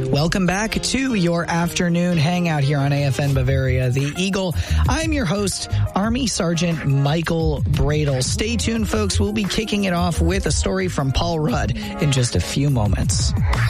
Welcome back to your afternoon hangout here on AFN Bavaria, the Eagle. I'm your host, Army Sergeant Michael Bradle. Stay tuned, folks. We'll be kicking it off with a story from Paul Rudd in just a few moments.